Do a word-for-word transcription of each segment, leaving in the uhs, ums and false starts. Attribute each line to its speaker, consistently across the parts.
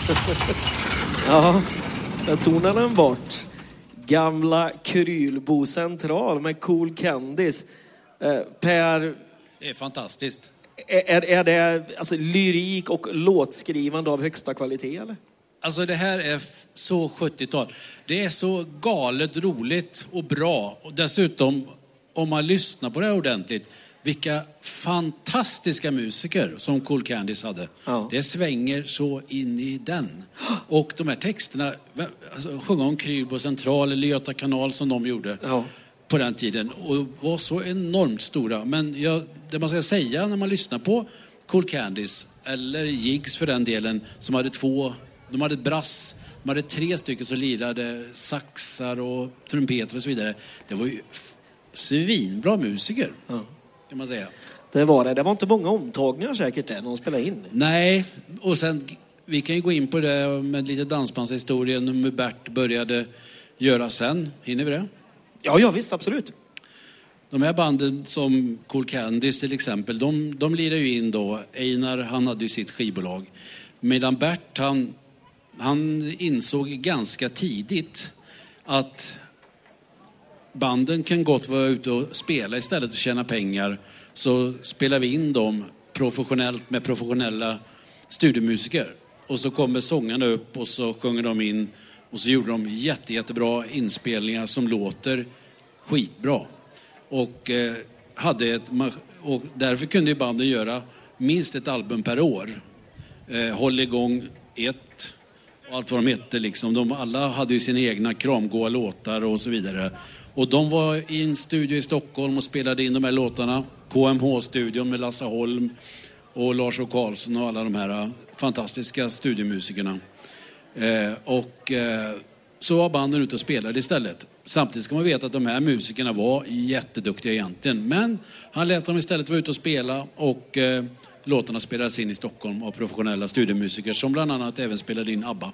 Speaker 1: Ja, där tonar den bort. Gamla Krylbo central med Cool Candies. Eh, Per...
Speaker 2: Det är fantastiskt.
Speaker 1: Är, är det alltså lyrik och låtskrivande av högsta kvalitet, eller?
Speaker 2: Alltså det här är så sjuttiotal. Det är så galet roligt och bra. Och dessutom, om man lyssnar på det ordentligt, vilka fantastiska musiker som Cool Candies hade. Ja. Det svänger så in i den. Och de här texterna, alltså, sjunga om Krylbo central eller Göta kanal som de gjorde ja. på den tiden. Och var så enormt stora. Men jag, det man ska säga när man lyssnar på Cool Candies, eller Jigs för den delen, som hade två, de hade brass, de hade tre stycken som lirade saxar och trumpeter och så vidare. Det var ju svinbra musiker. Ja. Kan man säga.
Speaker 1: Det var det. Det var inte många omtagningar säkert där när de spelade in.
Speaker 2: Nej, och sen vi kan ju gå in på det med lite dansbandshistorien med Bert började göra sen. Hinner vi det?
Speaker 1: Ja, ja visst, absolut.
Speaker 2: De här banden som Cool Candies till exempel, de, de lirade ju in då. Einar, han hade ju sitt skivbolag. Medan Bert, han, han insåg ganska tidigt att banden kan gott vara ute och spela istället och tjäna pengar. Så spelar vi in dem professionellt med professionella studiomusiker. Och så kommer sångarna upp och så sjunger de in. Och så gjorde de jätte, jättebra inspelningar som låter skitbra. Och, eh, hade ett, och därför kunde ju banden göra minst ett album per år. Eh, Håll igång ett och allt vad de hette. Liksom. De alla hade ju sina egna kramgoa låtar och så vidare. Och de var i en studio i Stockholm och spelade in de här låtarna. K M H-studion med Lasse Holm och Lars O. Karlsson och alla de här fantastiska studiomusikerna. Eh, och eh, så var banden ute och spelade istället. Samtidigt ska man veta att de här musikerna var jätteduktiga egentligen. Men han lät dem istället vara ute och spela och eh, låtarna spelades in i Stockholm av professionella studiomusiker som bland annat även spelade in ABBA.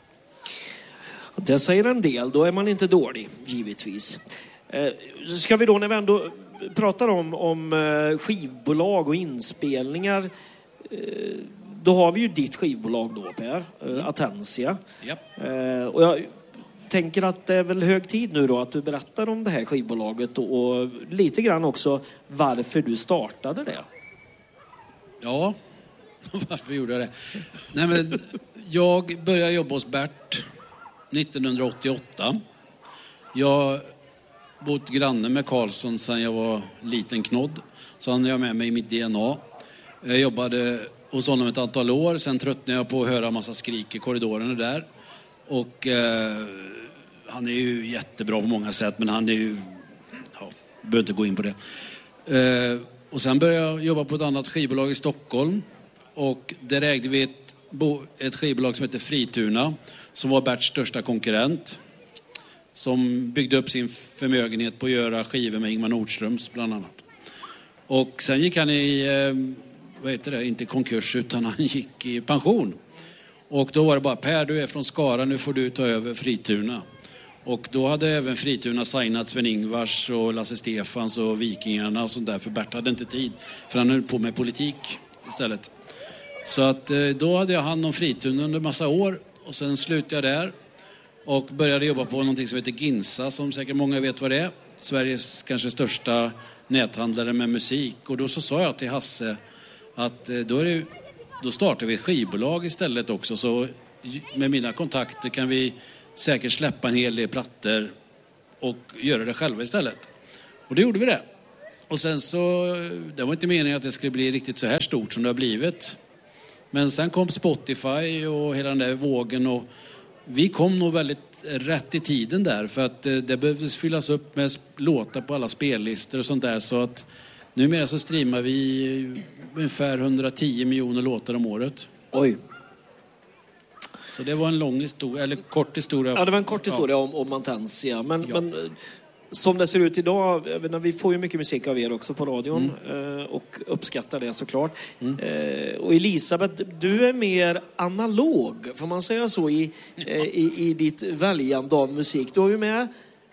Speaker 1: Det säger en del, då är man inte dålig, givetvis. Eh, ska vi då, när vi ändå pratar om, om eh, skivbolag och inspelningar, eh, då har vi ju ditt skivbolag då, Per, eh, Atensia.
Speaker 2: Yep.
Speaker 1: Eh, och jag tänker att det är väl hög tid nu då att du berättar om det här skivbolaget och, och lite grann också varför du startade det.
Speaker 2: Ja, varför gjorde jag det? Nej, men jag började jobba hos Bert nittonhundraåttioåtta. Jag bott granne med Karlsson sedan jag var liten knodd. Så han är jag med mig i mitt D N A. Jag jobbade hos honom ett antal år. Sen tröttnade jag på att höra en massa skrik i korridorerna där. Och eh, han är ju jättebra på många sätt. Men han är ju... Ja, jag behöver inte gå in på det. Eh, och sen började jag jobba på ett annat skivbolag i Stockholm. Och där ägde vi ett, ett skivbolag som heter Frituna. Som var Berts största konkurrent. Som byggde upp sin förmögenhet på att göra skivor med Ingmar Nordströms bland annat. Och sen gick han i, eh, vad heter det, inte konkurs utan han gick i pension. Och då var det bara, Per, du är från Skara, nu får du ta över Frituna. Och då hade även Frituna signat Sven-Ingvars och Lasse Stefans och Vikingarna och sånt där. För Bert hade inte tid, för han höll på med politik istället. Så att eh, då hade jag hand om Frituna under massa år. Och sen slutade jag där. Och började jobba på någonting som heter Ginsa, som säkert många vet vad det är. Sveriges kanske största näthandlare med musik. Och då så sa jag till Hasse att då, är det, då startar vi ett skivbolag istället också. Så med mina kontakter kan vi säkert släppa en hel del plattor och göra det själva istället. Och då gjorde vi det. Och sen så, det var inte meningen att det skulle bli riktigt så här stort som det har blivit. Men sen kom Spotify och hela den där vågen och vi kom nog väldigt rätt i tiden där för att det behövdes fyllas upp med låtar på alla spellistor och sånt där, så att numera så streamar vi ungefär hundratio miljoner låtar om året.
Speaker 1: Oj.
Speaker 2: Så det var en lång historia, eller kort historia.
Speaker 1: Ja, det var en kort historia ja. om, om Atensia. Men, ja. men som det ser ut idag, vi får ju mycket musik av er också på radion mm. och uppskattar det såklart. Mm. Och Elisabeth, du är mer analog, får man säga så, i, i, i ditt väljande av musik. Du har ju med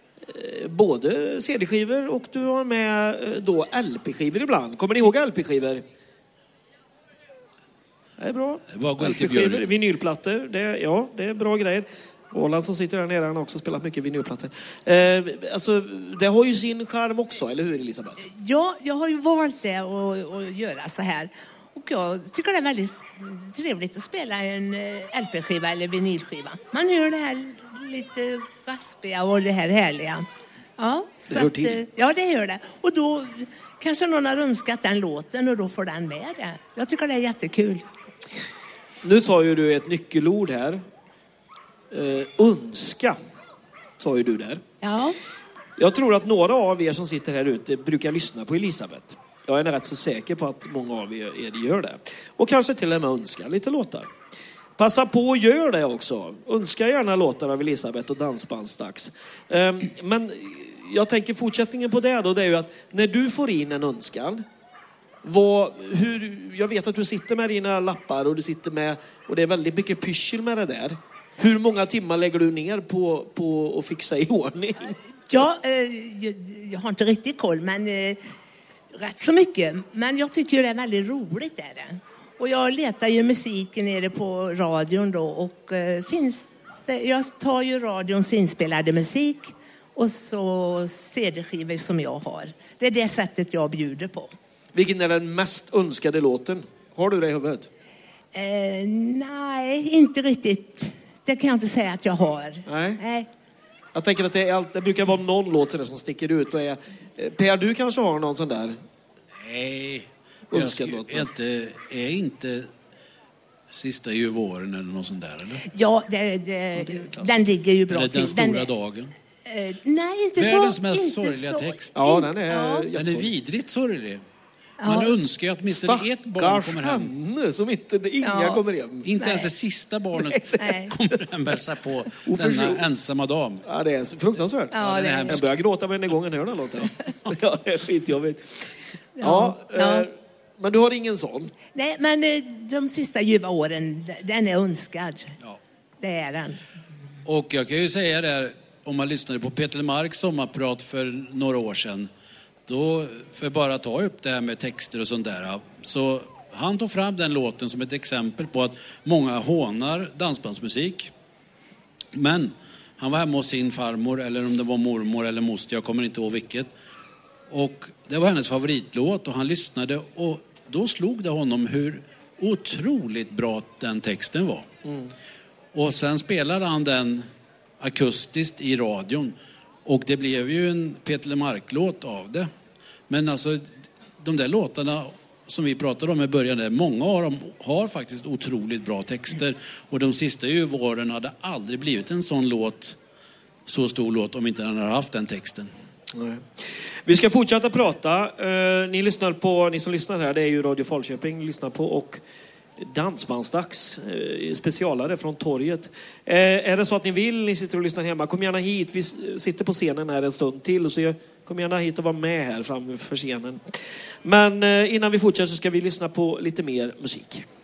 Speaker 1: både C D-skivor och du har med då L P-skivor ibland. Kommer ni ihåg L P-skivor? Det är bra.
Speaker 2: Vad går till Björn?
Speaker 1: Vinylplattor, det, ja, det är bra grejer. Roland som sitter där nere, han har också spelat mycket vinylplattor. Eh, alltså, det har ju sin charm också, eller hur Elisabeth?
Speaker 3: Ja, jag har ju valt det att, att göra så här. Och jag tycker det är väldigt trevligt att spela en L P-skiva eller vinylskiva. Man hör det här lite raspiga och det här härliga. Ja, så
Speaker 1: det hör
Speaker 3: att,
Speaker 1: till.
Speaker 3: Ja, det gör det. Och då kanske någon har önskat den låten och då får den med det. Jag tycker det är jättekul.
Speaker 1: Nu sa ju du ett nyckelord här. Uh, önska, sa ju du där.
Speaker 3: Ja.
Speaker 1: Jag tror att några av er som sitter här ute brukar lyssna på Elisabeth. Jag är rätt så säker på att många av er gör det. Och kanske till och med önska lite låtar. Passa på och gör det också. Önska gärna låtar av Elisabeth och Dansbandsdags. Um, men jag tänker fortsättningen på det då, det är ju att när du får in en önskan, vad, hur, jag vet att du sitter med dina lappar och du sitter med, och det är väldigt mycket pyssel med det där. Hur många timmar lägger du ner på, på att fixa i ordning?
Speaker 3: Ja, eh, jag, jag har inte riktigt koll, men eh, rätt så mycket. Men jag tycker det är väldigt roligt är det. Och jag letar ju musiken nere på radion då. Och eh, finns det, jag tar ju radions inspelade musik och så C D-skivor som jag har. Det är det sättet jag bjuder på.
Speaker 1: Vilken är den mest önskade låten? Har du det i huvudet?
Speaker 3: Eh, nej, inte riktigt. Det kan jag inte säga att jag har.
Speaker 1: Nej.
Speaker 3: Nej.
Speaker 1: Jag tänker att det, är allt, det brukar vara någon låt som sticker ut. Och är, Per, du kanske har någon sån där?
Speaker 2: Nej, jag ska, inte, är inte Sista ju våren eller någon sån där, eller?
Speaker 3: Ja, det, det, ja, det den ligger ju bra
Speaker 2: eller
Speaker 3: till.
Speaker 2: Den stora
Speaker 3: den,
Speaker 2: dagen.
Speaker 3: Eh, nej, inte så.
Speaker 2: Världens mest sorgliga
Speaker 3: så.
Speaker 2: text.
Speaker 1: Ja, den är,
Speaker 3: ja.
Speaker 2: Den är vidrigt sorglig. Man ja. önskar ju att åtminstone ett barn kommer hem.
Speaker 1: Stackars som inte, inga ja. kommer hem.
Speaker 2: Inte nej. ens det sista barnet nej. kommer hem hälsa på denna ensamma dam.
Speaker 1: Ja, det är fruktansvärt.
Speaker 3: Ja,
Speaker 1: ja,
Speaker 3: det är
Speaker 1: jag börjar gråta varje gång jag hör den låten. Ja, det är skitjobbigt. Ja, ja, ja. Eh, men du har ingen sån?
Speaker 3: Nej, men de sista ljuva åren, den är önskad. Ja. Det är den.
Speaker 2: Och jag kan ju säga där, om man lyssnade på Peter Marks sommarprat för några år sedan, då, för bara ta upp det här med texter och sånt där, så han tog fram den låten som ett exempel på att många hånar dansbandsmusik. Men han var hemma hos sin farmor, eller om det var mormor eller moster, jag kommer inte ihåg vilket. Och det var hennes favoritlåt och han lyssnade och då slog det honom hur otroligt bra den texten var. Mm. Och sen spelade han den akustiskt i radion. Och det blev ju en Peter Mark-låt av det. Men alltså, de där låtarna som vi pratade om i början, där, många av dem har faktiskt otroligt bra texter. Och de sista ju våren hade aldrig blivit en sån låt, så stor låt, om inte den hade haft den texten.
Speaker 1: Nej. Vi ska fortsätta prata. Uh, ni lyssnar på, ni som lyssnar här, det är ju Radio Falköping ni lyssnar på, och Dansbandsdags, uh, specialare från torget. Uh, är det så att ni vill, ni sitter och lyssnar hemma, kom gärna hit. Vi sitter på scenen här en stund till, så kom gärna hit och var med här framför scenen. Men uh, innan vi fortsätter så ska vi lyssna på lite mer musik.